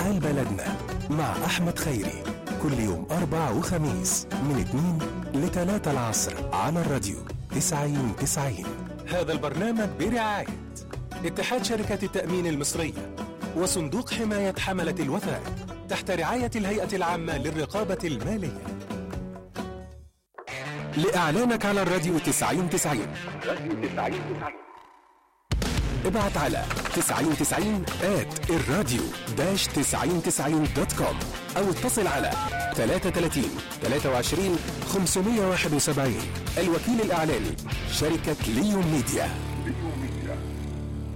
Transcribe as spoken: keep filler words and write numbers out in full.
حال بلدنا مع أحمد خيري، كل يوم أربع وخميس من اتنين لتلاتة العصر على الراديو تسعين تسعين. هذا البرنامج برعاية اتحاد شركات التأمين المصرية وصندوق حماية حملة الوثائق تحت رعاية الهيئة العامة للرقابة المالية. لإعلانك على الراديو تسعين تسعين ابعت على تسعين تسعين آت الراديو داش تسعين تسعين دوت كوم أو اتصل على ثلاثة ثلاثين ثلاثة وعشرين خمسمائة وواحد وسبعين. الوكيل الإعلاني شركة ليون ميديا.